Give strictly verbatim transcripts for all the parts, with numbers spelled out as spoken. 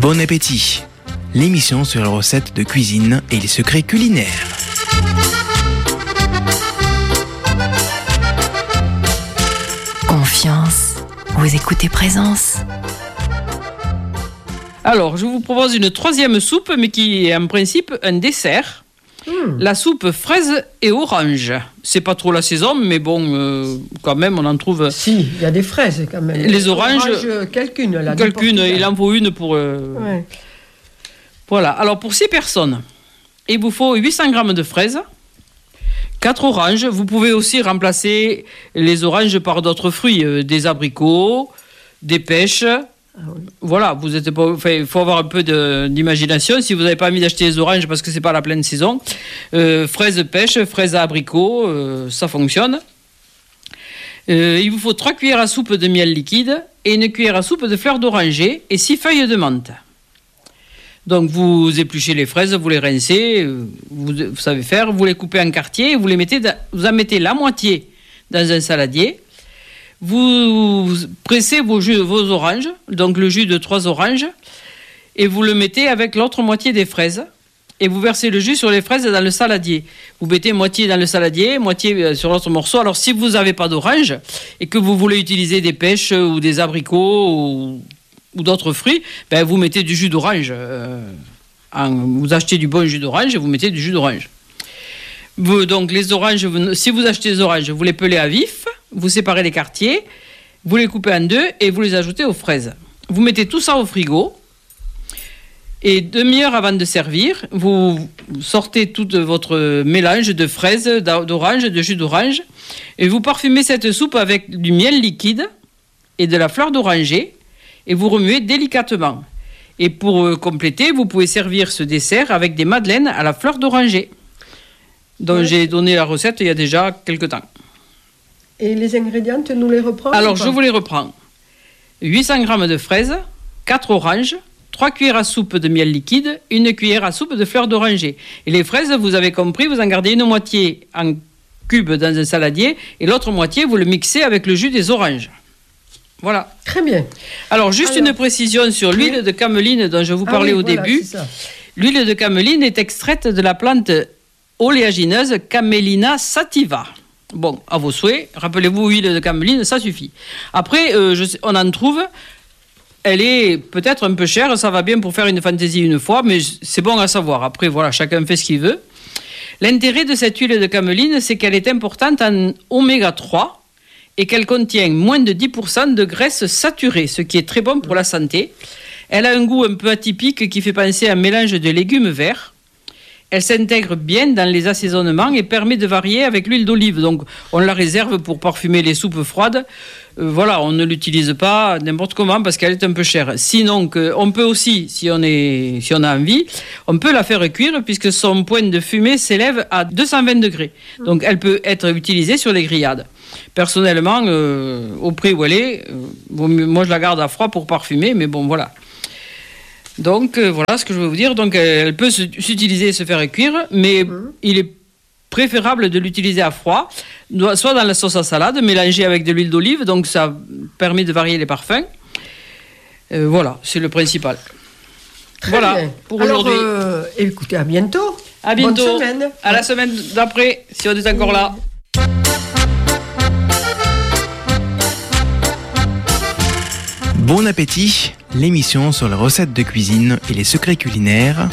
Bon appétit, l'émission sur les recettes de cuisine et les secrets culinaires. Confiance, vous écoutez Présence. Alors, je vous propose une troisième soupe, mais qui est en principe un dessert. Mmh. La soupe fraise et orange. C'est pas trop la saison, mais bon, euh, quand même, on en trouve. Si, il y a des fraises quand même. Les oranges. oranges quelqu'une, là. Quelqu'une, il en faut une pour. Euh... Ouais. Voilà. Alors, pour six personnes, il vous faut huit cents grammes de fraises, quatre oranges. Vous pouvez aussi remplacer les oranges par d'autres fruits, euh, des abricots, des pêches. Ah oui. Voilà, vous êtes pas. Enfin, il faut avoir un peu de, d'imagination. Si vous n'avez pas envie d'acheter les oranges parce que c'est pas la pleine saison, euh, fraises pêche, fraises à abricots, euh, ça fonctionne. Euh, il vous faut trois cuillères à soupe de miel liquide et une cuillère à soupe de fleurs d'oranger et six feuilles de menthe. Donc vous épluchez les fraises, vous les rincez, vous, vous savez faire, vous les coupez en quartiers, vous les mettez, vous en mettez la moitié dans un saladier. Vous pressez vos, jus, vos oranges, donc le jus de trois oranges, et vous le mettez avec l'autre moitié des fraises, et vous versez le jus sur les fraises dans le saladier. Vous mettez moitié dans le saladier, moitié sur l'autre morceau. Alors si vous n'avez pas d'orange, et que vous voulez utiliser des pêches ou des abricots ou, ou d'autres fruits, ben vous mettez du jus d'orange. Euh, en, vous achetez du bon jus d'orange et vous mettez du jus d'orange. Vous, donc les oranges, vous, si vous achetez des oranges, vous les pelez à vif. Vous séparez les quartiers, vous les coupez en deux et vous les ajoutez aux fraises. Vous mettez tout ça au frigo et demi-heure avant de servir, vous sortez tout votre mélange de fraises, d'orange, de jus d'orange et vous parfumez cette soupe avec du miel liquide et de la fleur d'oranger et vous remuez délicatement. Et pour compléter, vous pouvez servir ce dessert avec des madeleines à la fleur d'oranger dont ouais. j'ai donné la recette il y a déjà quelques temps. Et les ingrédients, tu nous les reprends? Alors, je vous les reprends. huit cents grammes de fraises, quatre oranges, trois cuillères à soupe de miel liquide, une cuillère à soupe de fleurs d'oranger. Et les fraises, vous avez compris, vous en gardez une moitié en cube dans un saladier et l'autre moitié, vous le mixez avec le jus des oranges. Voilà. Très bien. Alors, juste Alors, une précision sur l'huile oui. de cameline dont je vous parlais ah oui, au voilà, début. L'huile de cameline est extraite de la plante oléagineuse Camelina sativa. Bon, à vos souhaits. Rappelez-vous, huile de cameline, ça suffit. Après, euh, je sais, on en trouve. Elle est peut-être un peu chère. Ça va bien pour faire une fantaisie une fois, mais c'est bon à savoir. Après, voilà, chacun fait ce qu'il veut. L'intérêt de cette huile de cameline, c'est qu'elle est importante en oméga trois et qu'elle contient moins de dix pour cent de graisse saturée, ce qui est très bon pour la santé. Elle a un goût un peu atypique qui fait penser à un mélange de légumes verts. Elle s'intègre bien dans les assaisonnements et permet de varier avec l'huile d'olive. Donc, on la réserve pour parfumer les soupes froides. Euh, voilà, on ne l'utilise pas n'importe comment parce qu'elle est un peu chère. Sinon, que, on peut aussi, si on, est, si on a envie, on peut la faire cuire puisque son point de fumée s'élève à deux cent vingt degrés. Donc, elle peut être utilisée sur les grillades. Personnellement, euh, au prix où elle est, euh, bon, moi je la garde à froid pour parfumer, mais bon, voilà. Donc, euh, voilà ce que je veux vous dire. Donc, euh, elle peut se, s'utiliser et se faire cuire, mais mmh. il est préférable de l'utiliser à froid, soit dans la sauce à salade, mélangée avec de l'huile d'olive, donc ça permet de varier les parfums. Euh, voilà, c'est le principal. Très voilà, bien. pour Alors, aujourd'hui. Euh, écoutez, à bientôt. À bientôt. Bonne semaine. À ouais. la semaine d'après, si on est encore mmh. là. Bon appétit, l'émission sur les recettes de cuisine et les secrets culinaires.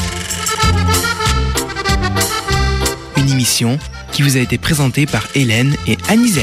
Une émission qui vous a été présentée par Hélène et Anisette.